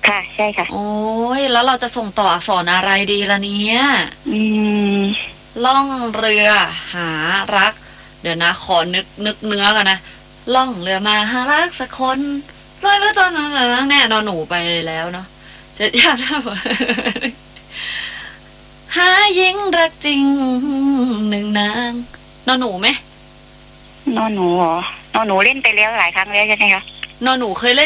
ค่ะใช่ค่ะโอ้ยแล้วเราจะส่งต่ออักษรอะไรดีล่ะเนี่ยอืมล่องเรือหารักเดี๋ยวนะขอนึกเนื้อกันนะล่องเรือมาหารักสักคนลอยเรือจนแน่นอนหนูไปแล้วเนาะเดี๋ยวอย่าทำหาหญิงรักจริงหนึ่งนางนอนหนูไหมนอนหนูเหรอนอนหนูเล่นไปแล้วหลายครั้งแล้วใช่ไหมคะนอนหนูเคยเล่น